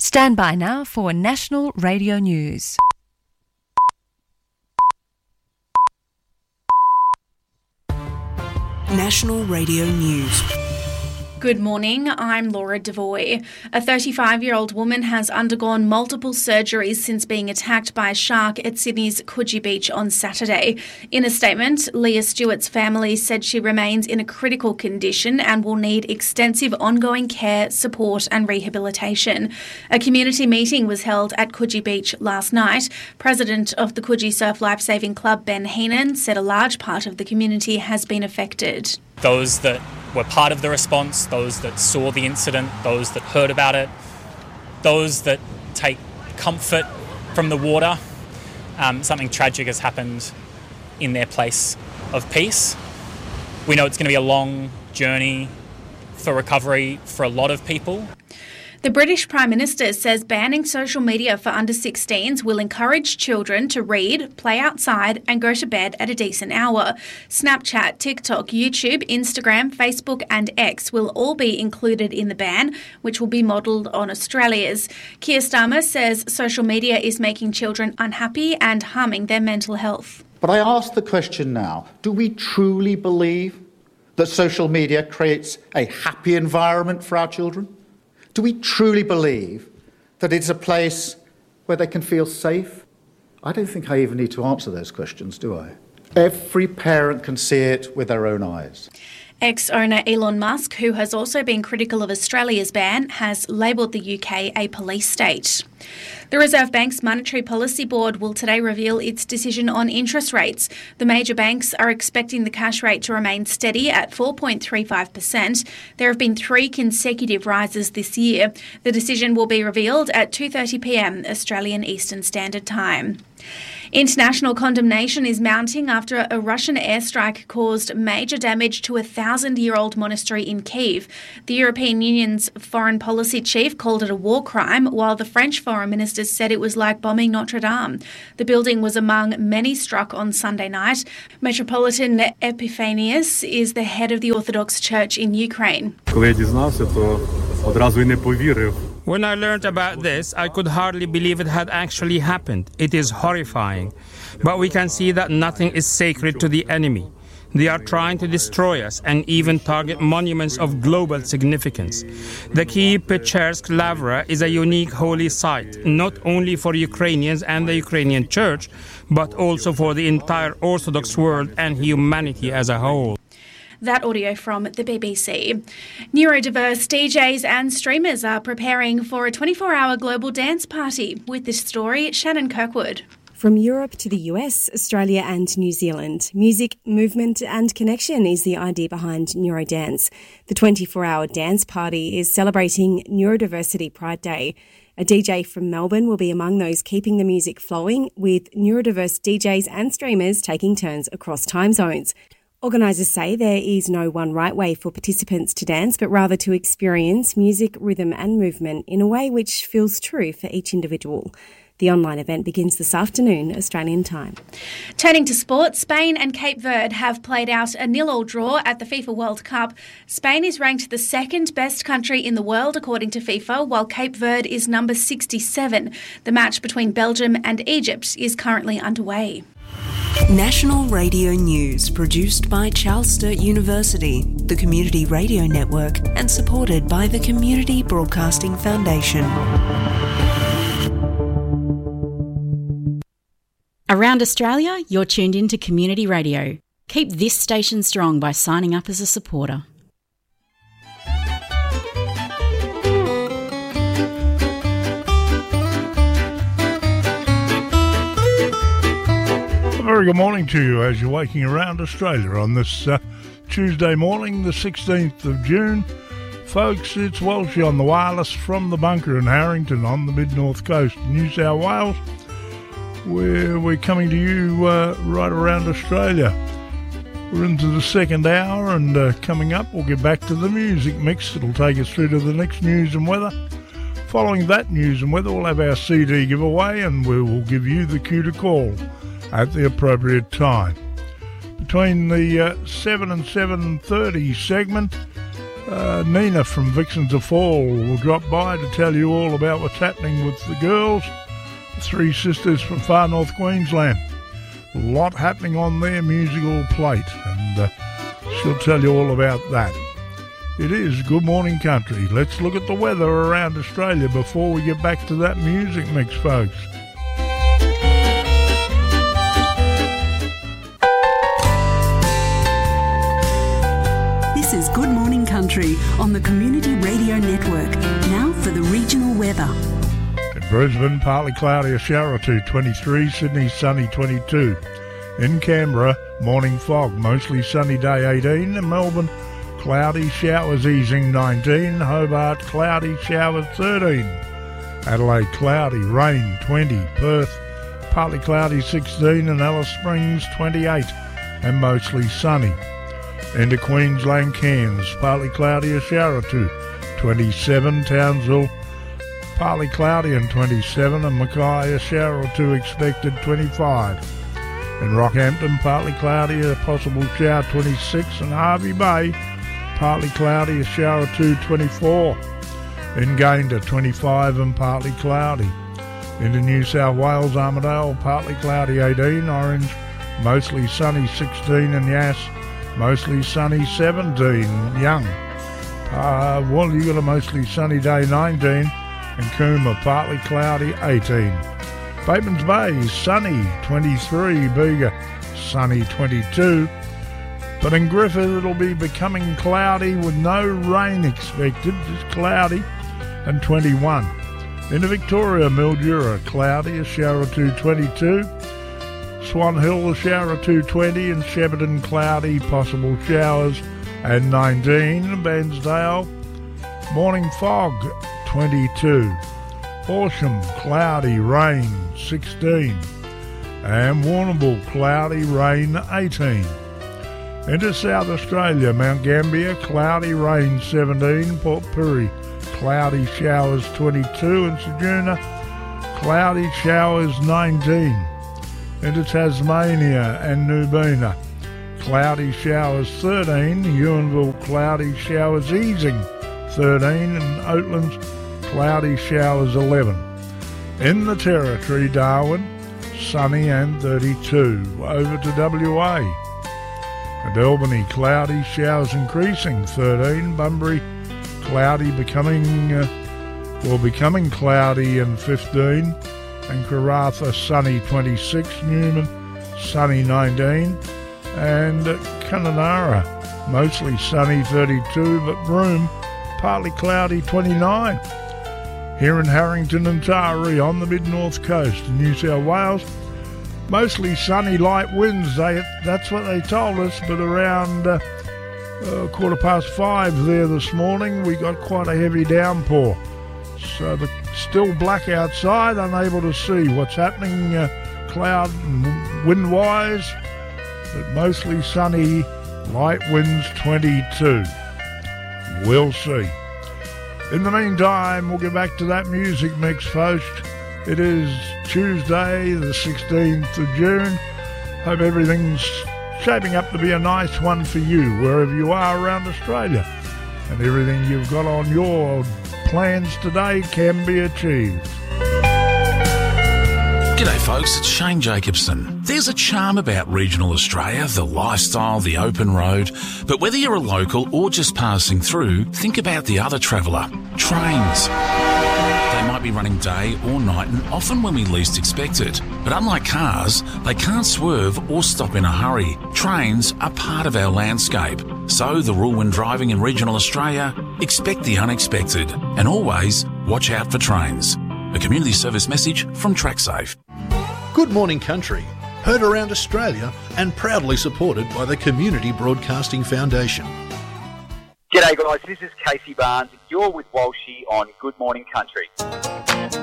Stand by now for National Radio News. National Radio News. Good morning, I'm Laura Devoy. A 35-year-old woman has undergone multiple surgeries since being attacked by a shark at Sydney's Coogee Beach on Saturday. In a statement, Leah Stewart's family said she remains in a critical condition and will need extensive ongoing care, support and rehabilitation. A community meeting was held at Coogee Beach last night. President of the Coogee Surf Lifesaving Club, Ben Heenan, said a large part of the community has been affected. Those that were part of the response, those that saw the incident, those that heard about it, those that take comfort from the water. Something tragic has happened in their place of peace. We know it's going to be a long journey for recovery for a lot of people. The British Prime Minister says banning social media for under 16s will encourage children to read, play outside and go to bed at a decent hour. Snapchat, TikTok, YouTube, Instagram, Facebook and X will all be included in the ban, which will be modelled on Australia's. Keir Starmer says social media is making children unhappy and harming their mental health. But I ask the question now, do we truly believe that social media creates a happy environment for our children? Do we truly believe that it's a place where they can feel safe? I don't think I even need to answer those questions, do I? Every parent can see it with their own eyes. Ex-owner Elon Musk, who has also been critical of Australia's ban, has labelled the UK a police state. The Reserve Bank's Monetary Policy Board will today reveal its decision on interest rates. The major banks are expecting the cash rate to remain steady at 4.35%. There have been 3 consecutive rises this year. The decision will be revealed at 2:30pm Australian Eastern Standard Time. International condemnation is mounting after a Russian airstrike caused major damage to a 1,000-year-old monastery in Kyiv. The European Union's foreign policy chief called it a war crime, while the French foreign minister said it was like bombing Notre Dame. The building was among many struck on Sunday night. Metropolitan Epiphanius is the head of the Orthodox Church in Ukraine. When I learned about this, I could hardly believe it had actually happened. It is horrifying. But we can see that nothing is sacred to the enemy. They are trying to destroy us and even target monuments of global significance. The Kyiv-Pechersk Lavra is a unique holy site, not only for Ukrainians and the Ukrainian Church, but also for the entire Orthodox world and humanity as a whole. That audio from the BBC. Neurodiverse DJs and streamers are preparing for a 24-hour global dance party. With this story, Shannon Kirkwood. From Europe to the US, Australia and New Zealand, music, movement and connection is the idea behind Neurodance. The 24-hour dance party is celebrating Neurodiversity Pride Day. A DJ from Melbourne will be among those keeping the music flowing, with neurodiverse DJs and streamers taking turns across time zones. Organisers say there is no one right way for participants to dance, but rather to experience music, rhythm and movement in a way which feels true for each individual. The online event begins this afternoon, Australian time. Turning to sport, Spain and Cape Verde have played out a 0-0 draw at the FIFA World Cup. Spain is ranked the second best country in the world according to FIFA, while Cape Verde is number 67. The match between Belgium and Egypt is currently underway. National Radio News, produced by Charles Sturt University, the Community Radio Network, and supported by the Community Broadcasting Foundation. Around Australia, you're tuned in to Community Radio. Keep this station strong by signing up as a supporter. Very good morning to you as you're waking around Australia on this Tuesday morning, the 16th of June. Folks, it's Walshy on the wireless from the bunker in Harrington on the mid-north coast of New South Wales, where we're coming to you right around Australia. We're into the second hour, and coming up we'll get back to the music mix. It'll take us through to the next news and weather. Following that news and weather, we'll have our CD giveaway, and we will give you the cue to call at the appropriate time. Between the 7 and 7:30 segment, Nina from Vixens of Fall will drop by to tell you all about what's happening with the girls. Three sisters from far north Queensland. A lot happening on their musical plate, and she'll tell you all about that. It is Good Morning Country. Let's look at the weather around Australia before we get back to that music mix, folks. This is Good Morning Country on the Community Radio Network. Now for the regional weather. In Brisbane, partly cloudy, a shower or two, 23. Sydney, sunny, 22. In Canberra, morning fog, mostly sunny day, 18. In Melbourne, cloudy, showers easing, 19. Hobart, cloudy, showers, 13. Adelaide, cloudy, rain, 20. Perth, partly cloudy, 16. And Alice Springs, 28. And mostly sunny. Into Queensland, Cairns, partly cloudy, a shower or two, 27. Townsville, partly cloudy and 27. And Mackay, a shower or two expected, 25. In Rockhampton, partly cloudy, a possible shower, 26. And Hervey Bay, partly cloudy, a shower or two, 24. In Gayndah, 25 and partly cloudy. Into New South Wales, Armidale, partly cloudy, 18. Orange, mostly sunny, 16. And Yass, mostly sunny, 17. Young, well, you got a mostly sunny day, 19. And Cooma, partly cloudy, 18. Batemans Bay, sunny, 23. Bega, sunny, 22. But in Griffith, it'll be becoming cloudy with no rain expected, just cloudy, and 21. Into Victoria, Mildura, cloudy, a shower or two, 22. Swan Hill, a shower or two, 20. And Shepparton, cloudy, possible showers, and 19. Bairnsdale, morning fog, 22. Horsham, cloudy, rain, 16. And Warrnambool, cloudy, rain, 18. Into South Australia, Mount Gambier, cloudy, rain, 17. Port Pirie, cloudy, showers, 22. And Ceduna, cloudy, showers, 19. Into Tasmania and Nubina, cloudy, showers, 13. Ewanville, cloudy, showers, easing, 13. And Oatlands, cloudy, showers, 11. In the Territory, Darwin, sunny and 32. Over to WA. At Albany, cloudy, showers increasing, 13. Bunbury, cloudy, becoming cloudy, and 15. And Karratha, sunny, 26. Newman, sunny, 19. And Kununurra, mostly sunny, 32. But Broome, partly cloudy, 29. Here in Harrington and Taree on the mid-north coast in New South Wales, mostly sunny, light winds. That's what they told us, but around 5:15 there this morning, we got quite a heavy downpour. So still black outside, unable to see what's happening cloud and wind-wise, but mostly sunny, light winds, 22. We'll see. In the meantime, we'll get back to that music mix, folks. It is Tuesday, the 16th of June. Hope everything's shaping up to be a nice one for you, wherever you are around Australia. And everything you've got on your plans today can be achieved. G'day folks, it's Shane Jacobson. There's a charm about regional Australia, the lifestyle, the open road. But whether you're a local or just passing through, think about the other traveller, trains. They might be running day or night and often when we least expect it. But unlike cars, they can't swerve or stop in a hurry. Trains are part of our landscape. So the rule when driving in regional Australia, expect the unexpected and always watch out for trains. A community service message from TrackSafe. Good Morning Country, heard around Australia and proudly supported by the Community Broadcasting Foundation. G'day guys, this is Casey Barnes. You're with Walshy on Good Morning Country.